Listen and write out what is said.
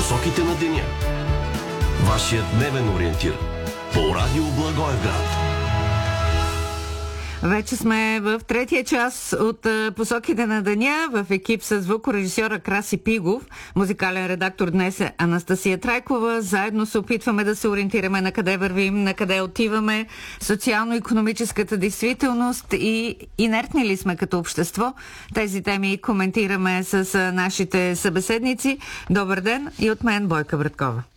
Посоките на деня. Вашия дневен ориентир по Радио Благоевград. Вече сме в третия час от Посоките на деня в екип с звукорежисьора Краси Пигов. Музикален редактор днес е Анастасия Трайкова. Заедно се опитваме да се ориентираме на къде вървим, на къде отиваме, социално-икономическата действителност и инертни ли сме като общество. Тези теми коментираме с нашите събеседници. Добър ден и от мен Бойка Браткова.